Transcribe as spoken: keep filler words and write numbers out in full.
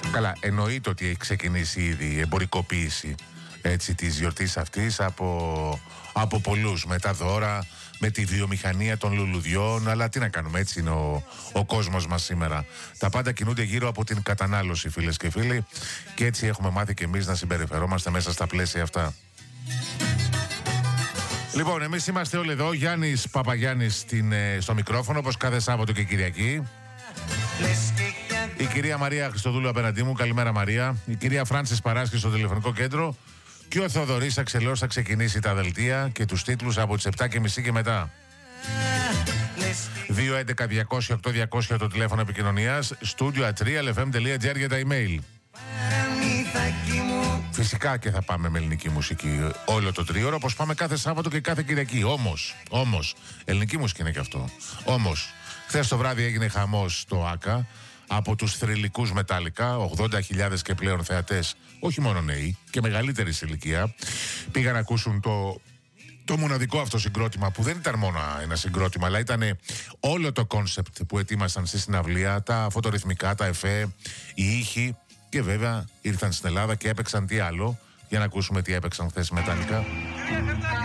Καλά, εννοείται ότι έχει ξεκινήσει ήδη η εμπορικοποίηση, έτσι, της γιορτής αυτής από, από πολλούς, με τα δώρα, με τη βιομηχανία των λουλουδιών, αλλά τι να κάνουμε, έτσι είναι ο, ο κόσμος μας σήμερα. Τα πάντα κινούνται γύρω από την κατανάλωση, φίλες και φίλοι, και έτσι έχουμε μάθει και εμείς να συμπεριφερόμαστε μέσα στα πλαίσια αυτά. Λοιπόν, εμείς είμαστε όλοι εδώ, Γιάννης Παπαγιάννης στην, στο μικρόφωνο, όπως κάθε Σάββατο και Κυριακή. Η κυρία Μαρία Χριστοδούλου απέναντί μου, καλημέρα Μαρία. Η κυρία Φράνσις Παράσκη στο τηλεφωνικό κέντρο. Και ο Θοδωρής Αξελός θα ξεκινήσει τα δελτία και τους τίτλους από τις επτά και μισή και μετά. δύο έντεκα διακόσια οκτώ διακόσια το τηλέφωνο επικοινωνίας. Studio at real f m dot g r για τα email. Φυσικά και θα πάμε με ελληνική μουσική όλο το τρίωρο, όπως πάμε κάθε Σάββατο και κάθε Κυριακή. Όμως, όμως, ελληνική μουσική είναι και αυτό. Όμως, χθες το βράδυ έγινε χαμός στο ΆΚΑ από τους θρυλικούς Μετάλλικα, ογδόντα χιλιάδες και πλέον θεατές, όχι μόνο νέοι και μεγαλύτερη ηλικία, πήγαν να ακούσουν το, το μοναδικό αυτό συγκρότημα, που δεν ήταν μόνο ένα συγκρότημα, αλλά ήταν όλο το κόνσεπτ που ετοίμασαν στη συναυλία, τα φωτορυθμικά, τα εφέ, οι ήχοι, και βέβαια ήρθαν στην Ελλάδα και έπαιξαν τι άλλο, για να ακούσουμε τι έπαιξαν χθες οι Μετάλλικα.